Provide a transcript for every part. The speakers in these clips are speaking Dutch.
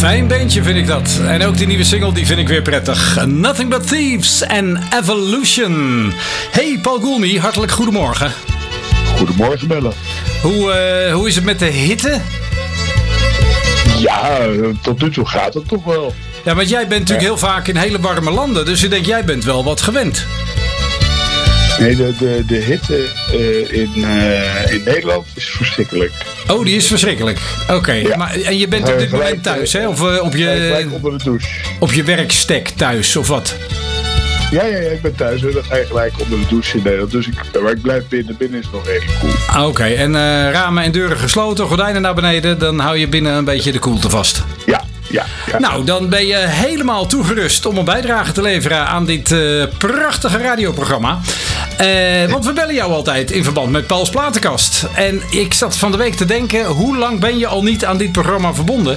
Fijn beentje vind ik dat. En ook die nieuwe single die vind ik weer prettig. Nothing But Thieves en Evolution. Hey Paul Goulmy, hartelijk goedemorgen. Goedemorgen Bella. Hoe is het met de hitte? Ja, tot nu toe gaat het toch wel. Ja, want jij bent natuurlijk heel vaak in hele warme landen. Dus ik denk, jij bent wel wat gewend. Nee, de hitte in Nederland is verschrikkelijk. Oh, die is verschrikkelijk. Oké. Ja. En je bent op dit moment thuis, hè? Of op je onder de douche. Op je werkstek thuis, of wat? Ja, ik ben thuis en dan ga je gelijk onder de douche in Nederland. Dus maar ik blijf binnen. Binnen is het nog redelijk koel. Oké. En ramen en deuren gesloten, gordijnen naar beneden. Dan hou je binnen een beetje de koelte vast. Ja. Nou, dan ben je helemaal toegerust om een bijdrage te leveren aan dit prachtige radioprogramma. Want we bellen jou altijd in verband met Pauls Platenkast. En ik zat van de week te denken, hoe lang ben je al niet aan dit programma verbonden?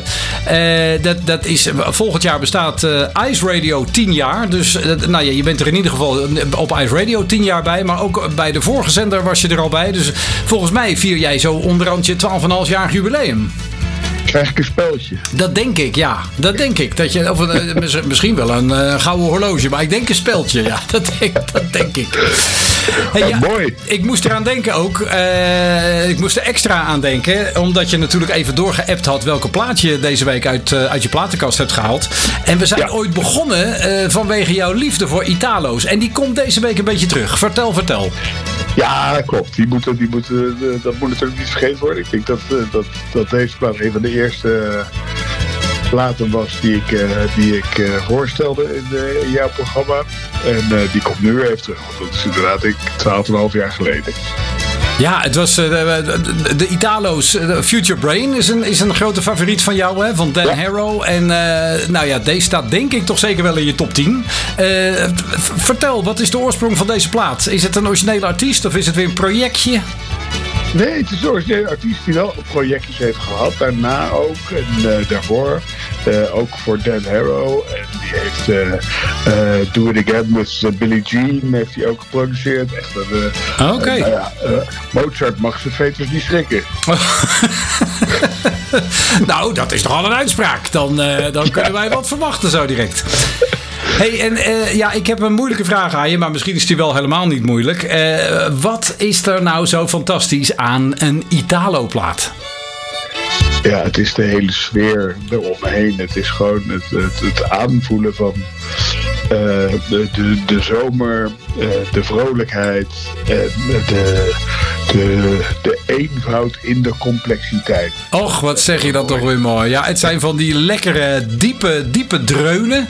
Dat is, volgend jaar bestaat Ice Radio 10 jaar. Dus je bent er in ieder geval op Ice Radio 10 jaar bij. Maar ook bij de vorige zender was je er al bij. Dus volgens mij vier jij zo onderhand je 12,5 jaar jubileum. Krijg ik een speltje? Dat denk ik, ja. Dat denk ik. Misschien wel een gouden horloge, maar ik denk een speltje. Ja, dat denk ik. Hey, ja, mooi. Ik moest eraan denken ook. Ik moest er extra aan denken. Omdat je natuurlijk even doorgeappt had welke plaat je deze week uit je platenkast hebt gehaald. En we zijn ooit begonnen vanwege jouw liefde voor Italo's. En die komt deze week een beetje terug. Vertel. Ja, klopt. Dat moet natuurlijk niet vergeten worden. Ik denk dat deze plaat een van de eerste platen was die ik voorstelde in jouw programma. En die komt nu weer even terug. Want dat is inderdaad 12,5 jaar geleden. Ja, het was de Italo's. Future Brain is een grote favoriet van jou, hè? Van Dan Harrow. En deze staat denk ik toch zeker wel in je top 10. Vertel, wat is de oorsprong van deze plaat? Is het een originele artiest of is het weer een projectje? Nee, het is een originele artiest die wel projectjes heeft gehad. Daarna ook. En daarvoor ook voor Dan Harrow. En die heeft Do It Again with Billie Jean heeft hij ook geproduceerd. Echt Oké. Mozart mag zijn veters niet schrikken. Nou, dat is toch al een uitspraak. Dan kunnen wij wat verwachten zo direct. Hey, en ik heb een moeilijke vraag aan je, maar misschien is die wel helemaal niet moeilijk. Wat is er nou zo fantastisch aan een Italo-plaat? Ja, het is de hele sfeer eromheen. Het is gewoon het aanvoelen van de zomer, de vrolijkheid en de eenvoud in de complexiteit. Och, wat zeg je dat toch weer mooi. Ja, het zijn van die lekkere, diepe dreunen.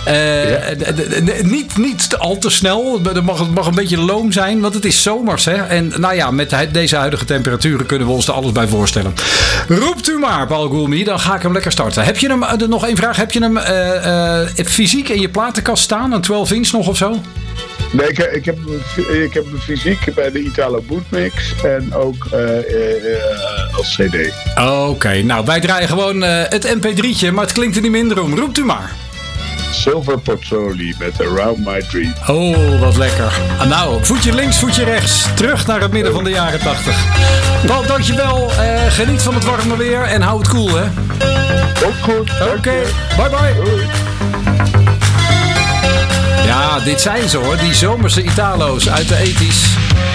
Niet al te snel. Het mag een beetje loom zijn, want het is zomers. Hè? En met deze huidige temperaturen kunnen we ons er alles bij voorstellen. Roept u maar, Paul Goulmy, dan ga ik hem lekker starten. Heb je hem, nog één vraag, heb je hem fysiek in je platenkast staan? Een 12-inch nog of zo? Nee, ik heb hem fysiek bij de Italo Bootmix en ook als cd. Oké, nou wij draaien gewoon het mp3'tje, maar het klinkt er niet minder om. Roept u maar. Silver Pozzoli met Around My Dream. Oh, wat lekker. Nou, voetje links, voetje rechts. Terug naar het midden van de jaren 80. Paul, dankjewel. Geniet van het warme weer en hou het koel, hè. Ook goed. Oké, bye. Doei. Ja, dit zijn ze hoor, die zomerse Italo's uit de 80's.